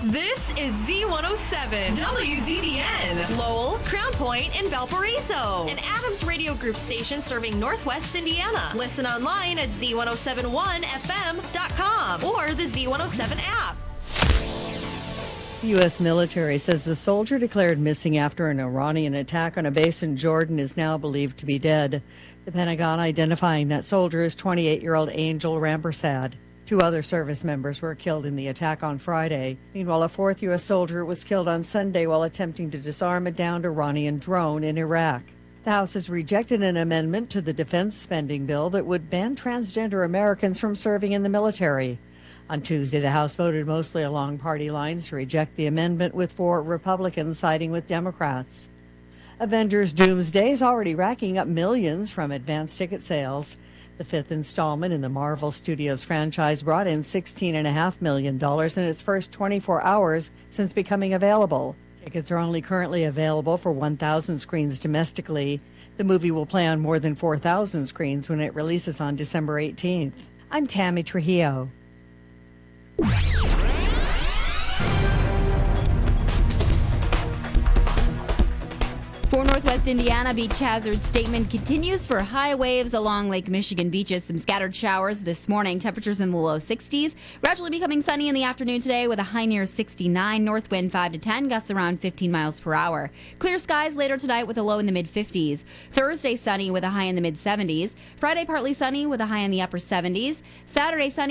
This is Z107, WZBN, Lowell, Crown Point, and Valparaiso. An Adams Radio Group station serving Northwest Indiana. Listen online at Z1071FM.com or the Z107 app. The U.S. military says the soldier declared missing after an Iranian attack on a base in Jordan is now believed to be dead. The Pentagon identifying that soldier as 28-year-old Angel Rampersad. 2 other service members were killed in the attack on Friday. Meanwhile, a 4th U.S. soldier was killed on Sunday while attempting to disarm a downed Iranian drone in Iraq. The House has rejected an amendment to the defense spending bill that would ban transgender Americans from serving in the military. On Tuesday, the House voted mostly along party lines to reject the amendment, with 4 Republicans siding with Democrats. Avengers Doomsday is already racking up millions from advance ticket sales. The 5th installment in the Marvel Studios franchise brought in $16.5 million in its first 24 hours since becoming available. Tickets are only currently available for 1,000 screens domestically. The movie will play on more than 4,000 screens when it releases on December 18th. I'm Tammy Trujillo. For Northwest Indiana, beach hazard statement continues for high waves along Lake Michigan beaches. Some scattered showers this morning. Temperatures in the low 60s. Gradually becoming sunny in the afternoon today with a high near 69. North wind 5 to 10, gusts around 15 miles per hour. Clear skies later tonight with a low in the mid 50s. Thursday sunny with a high in the mid 70s. Friday partly sunny with a high in the upper 70s. Saturday sunny